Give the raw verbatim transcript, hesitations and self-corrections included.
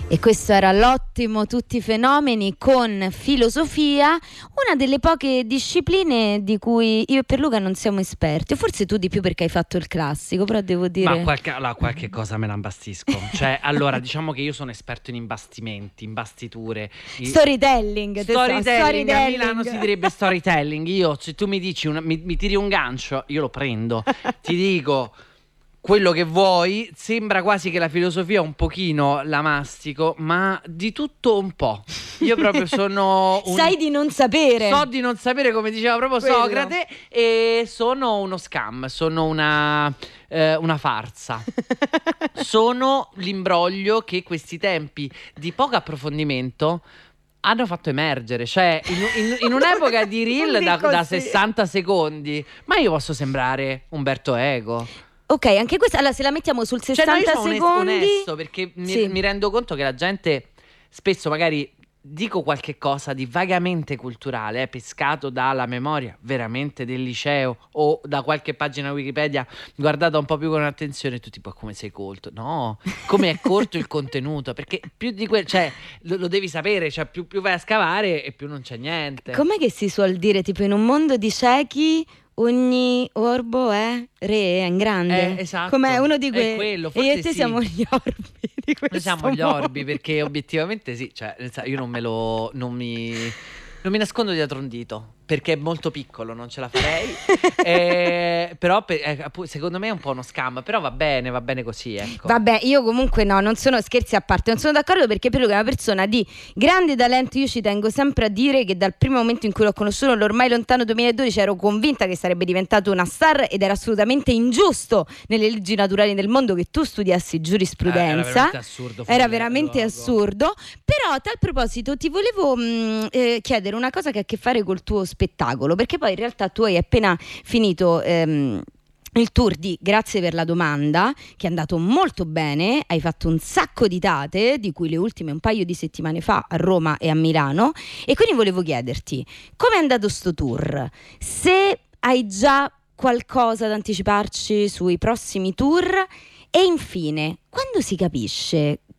E questo era l'ottimo Tutti i fenomeni con filosofia, una delle poche discipline di cui io e Pierluca non siamo esperti, o forse tu di più perché hai fatto il classico, però devo dire... Ma qualche, allora, qualche cosa me la imbastisco. Cioè, allora, diciamo che io sono esperto in imbastimenti, imbastiture. i- Storytelling, te so, Storytelling, a storytelling. Milano si direbbe storytelling. Io, se tu mi dici, una- mi, mi tiri un gancio, io lo prendo. Ti dico quello che vuoi. Sembra quasi che la filosofia un pochino la mastico, ma di tutto un po'. Io proprio sono un... Sai di non sapere. So di non sapere, come diceva proprio Quello. Socrate, e sono uno scam, sono una, eh, una farsa. Sono l'imbroglio che questi tempi di poco approfondimento hanno fatto emergere. Cioè, in, in- in un'epoca di reel Non da, dico da sì. sessanta secondi, ma io posso sembrare Umberto Eco. Ok, anche questa, allora se la mettiamo sul Cioè, no, io sessanta sono onest- secondi... onesto, perché mi, Sì. mi rendo conto che la gente spesso magari dico qualche cosa di vagamente culturale, eh, pescato dalla memoria veramente del liceo o da qualche pagina Wikipedia guardata un po' più con attenzione, tu tipo come sei colto? No, come è corto il contenuto, perché più di quel, cioè lo, lo devi sapere, cioè più, più vai a scavare e più non c'è niente. Com'è che si suol dire, tipo in un mondo di ciechi ogni orbo è re, è in grande? Eh, esatto. Com'è uno di È quei... quello, e io e forse te sì. siamo gli orbi di questo Noi siamo gli mondo. orbi, perché obiettivamente sì, cioè nel sen- io non me lo non mi non mi nascondo dietro un dito, perché è molto piccolo, non ce la farei. Eh, però per- eh, appu- secondo me è un po' uno scam, però va bene, va bene così, ecco. Vabbè, io comunque no, non sono, scherzi a parte, non sono d'accordo perché Pierluca è una persona di grande talento. Io ci tengo sempre a dire che dal primo momento in cui l'ho conosciuto, l'ormai lontano duemiladodici, ero convinta che sarebbe diventato una star ed era assolutamente ingiusto nelle leggi naturali del mondo che tu studiassi giurisprudenza. Eh, era veramente assurdo. fuori Era luogo. veramente assurdo. Però a tal proposito ti volevo mh, eh, chiedere una cosa che ha a che fare col tuo spettacolo, perché poi in realtà tu hai appena finito ehm, il tour di Grazie per la domanda, che è andato molto bene, hai fatto un sacco di date, di cui le ultime un paio di settimane fa a Roma e a Milano, e quindi volevo chiederti come è andato sto tour, se hai già qualcosa da anticiparci sui prossimi tour, e infine quando si capisce